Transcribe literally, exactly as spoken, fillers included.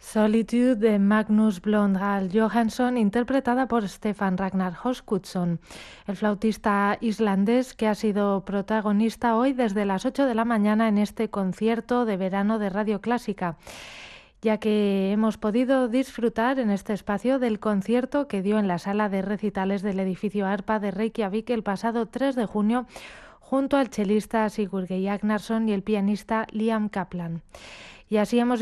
Solitude de Magnus Blondal Johansson, interpretada por Stefan Ragnar Hoskudsson, el flautista islandés que ha sido protagonista hoy desde las ocho de la mañana en este concierto de verano de Radio Clásica, ya que hemos podido disfrutar en este espacio del concierto que dio en la sala de recitales del edificio Arpa de Reykjavik el pasado tres de junio junto al chelista Sigurgeir Agnarsson y el pianista Liam Kaplan. Y así hemos